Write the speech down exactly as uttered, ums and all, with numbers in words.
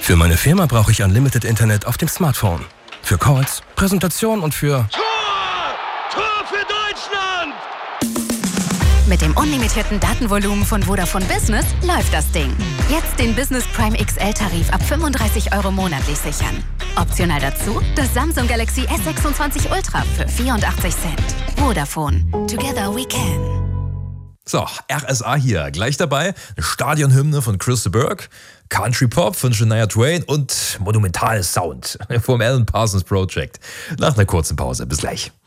Für meine Firma brauche ich Unlimited Internet auf dem Smartphone. Für Calls, Präsentation und für... Tor! Tor für Deutschland! Mit dem unlimitierten Datenvolumen von Vodafone Business läuft das Ding. Jetzt den Business Prime X L-Tarif ab fünfunddreißig Euro monatlich sichern. Optional dazu das Samsung Galaxy S sechsundzwanzig Ultra für vierundachtzig Cent. Vodafone. Together we can. So, R S A hier, gleich dabei. Eine Stadionhymne von Chris de Burgh, Country Pop von Shania Twain und monumentales Sound vom Alan Parsons Project. Nach einer kurzen Pause. Bis gleich.